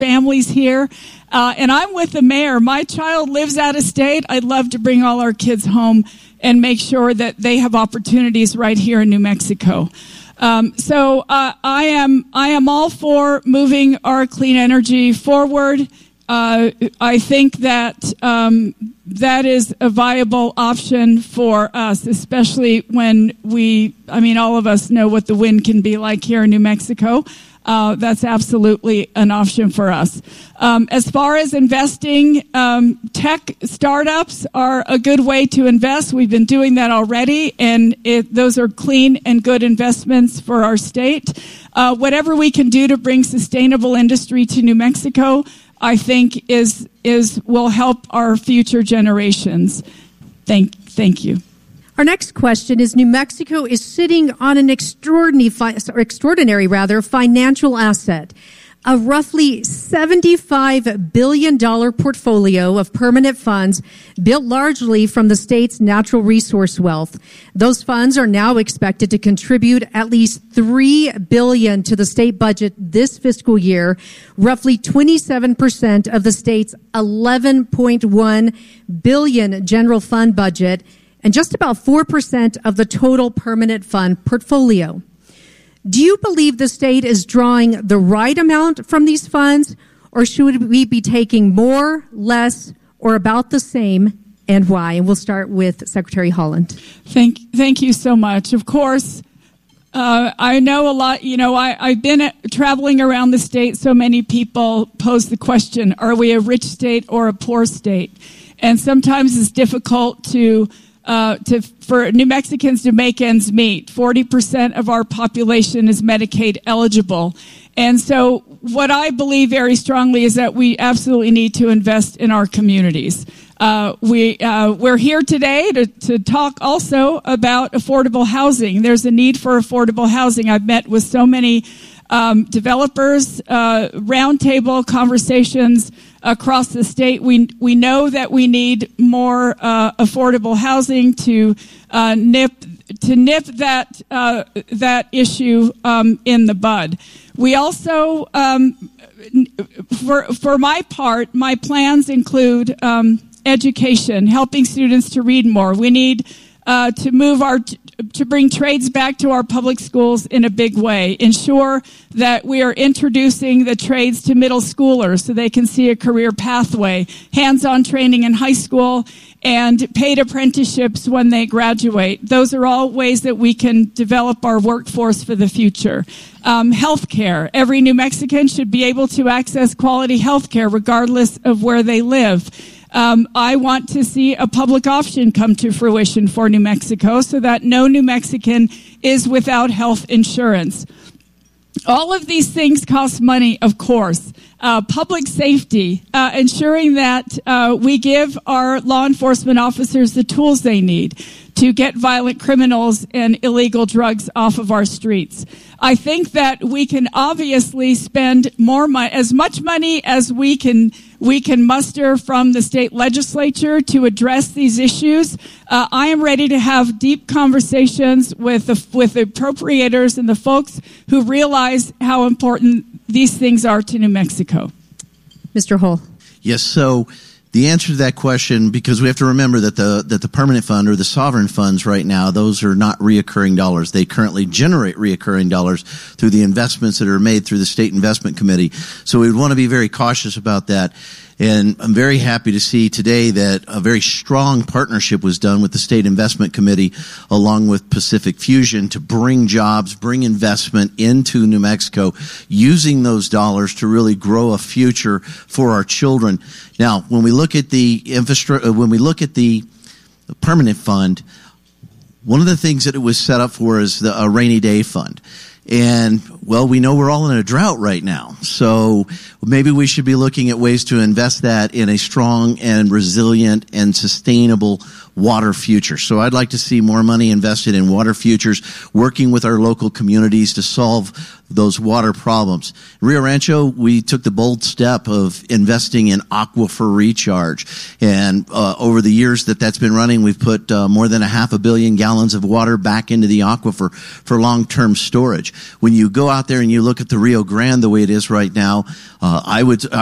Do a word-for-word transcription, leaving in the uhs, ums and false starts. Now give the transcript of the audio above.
families here. Uh, and I'm with the mayor. My child lives out of state. I'd love to bring all our kids home and make sure that they have opportunities right here in New Mexico. Um, so uh, I am I am all for moving our clean energy forward. Uh, I think that um, that is a viable option for us, especially when we, I mean, all of us know what the wind can be like here in New Mexico. Uh, that's absolutely an option for us. Um, as far as investing, um, tech startups are a good way to invest. We've been doing that already, and it, those are clean and good investments for our state. Uh, whatever we can do to bring sustainable industry to New Mexico, I think is is will help our future generations. Thank, thank you. Our next question is, New Mexico is sitting on an extraordinary, or extraordinary rather, financial asset, a roughly seventy-five billion dollars portfolio of permanent funds built largely from the state's natural resource wealth. Those funds are now expected to contribute at least three billion dollars to the state budget this fiscal year, roughly twenty-seven percent of the state's eleven point one billion dollars general fund budget, and just about four percent of the total permanent fund portfolio. Do you believe the state is drawing the right amount from these funds, or should we be taking more, less, or about the same, and why? And we'll start with Secretary Haaland. Thank, thank you so much. Of course, uh, I know a lot, you know, I, I've been at, traveling around the state. So many people pose the question, are we a rich state or a poor state? And sometimes it's difficult to Uh, to, for New Mexicans to make ends meet. forty percent of our population is Medicaid eligible. And so what I believe very strongly is that we absolutely need to invest in our communities. Uh, we, uh, we're here today to, to talk also about affordable housing. There's a need for affordable housing. I've met with so many um, developers, uh, roundtable conversations across the state. We we know that we need more uh, affordable housing to uh, nip to nip that uh, that issue um, in the bud. We also, um, for for my part, my plans include um, education, helping students to read more. We need uh, to move our to bring trades back to our public schools in a big way. Ensure that we are introducing the trades to middle schoolers so they can see a career pathway, hands-on training in high school, and paid apprenticeships when they graduate. Those are all ways that we can develop our workforce for the future. Um, healthcare. Every New Mexican should be able to access quality healthcare regardless of where they live. Um, I want to see a public option come to fruition for New Mexico so that no New Mexican is without health insurance. All of these things cost money, of course. Uh, public safety, uh, ensuring that uh, we give our law enforcement officers the tools they need to get violent criminals and illegal drugs off of our streets. I think that we can obviously spend more money, as much money as we can we can muster from the state legislature to address these issues. Uh, I am ready to have deep conversations with the, with the appropriators and the folks who realize how important these things are to New Mexico. Mister Hull. Yes, so the answer to that question, because we have to remember that the that the permanent fund or the sovereign funds right now, those are not reoccurring dollars. They currently generate reoccurring dollars through the investments that are made through the State Investment Committee. So we would want to be very cautious about that. And I'm very happy to see today that a very strong partnership was done with the State Investment Committee along with Pacific Fusion to bring jobs, bring investment into New Mexico, using those dollars to really grow a future for our children. Now, when we look at the infrastructure, when we look at the permanent fund, one of the things that it was set up for is the, a rainy day fund. And, well, we know we're all in a drought right now. So maybe we should be looking at ways to invest that in a strong and resilient and sustainable water future. So I'd like to see more money invested in water futures, working with our local communities to solve those water problems. In Rio Rancho, we took the bold step of investing in aquifer recharge. And uh, over the years that that's been running, we've put uh, more than a half a billion gallons of water back into the aquifer for long-term storage. When you go out there and you look at the Rio Grande the way it is right now, uh, I would